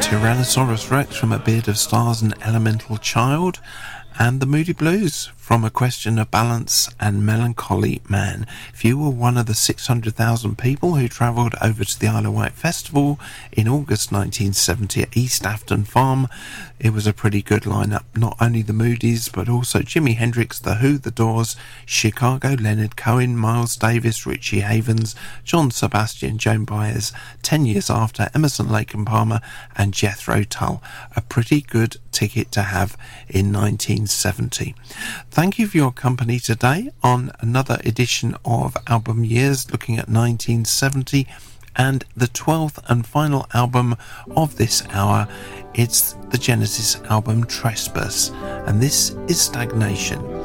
Tyrannosaurus Rex from A Beard of Stars and Elemental Child, and the Moody Blues from A Question of Balance and Melancholy Man. If you were one of the 600,000 people who travelled over to the Isle of Wight Festival in August 1970 at East Afton Farm, it was a pretty good lineup. Not only the Moody's, but also Jimi Hendrix, The Who, The Doors, Chicago, Leonard Cohen, Miles Davis, Richie Havens, John Sebastian, Joan Baez, 10 Years After, Emerson, Lake and Palmer, and Jethro Tull. A pretty good ticket to have in 1970. Thank you for your company today on another edition of Album Years, looking at 1970 and the 12th and final album of this hour. It's the Genesis album Trespass, and this is Stagnation.